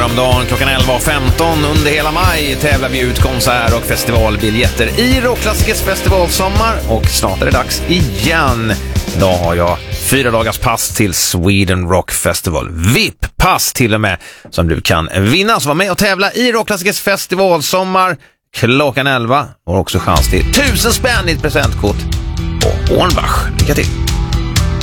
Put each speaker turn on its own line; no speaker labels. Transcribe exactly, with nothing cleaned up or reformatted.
häromdagen klockan elva och femton. Under hela maj tävlar vi ut konsert- och festivalbiljetter i Rockklassikers festivalsommar. Och snart är det dags igen. Idag har jag fyra dagars pass till Sweden Rock Festival. V I P-pass till och med, som du kan vinna. Så var med och tävla i Rockklassikers festivalsommar klockan elva. Och också chans till tusen spänn i ett presentkort på Hornbach. Lycka till!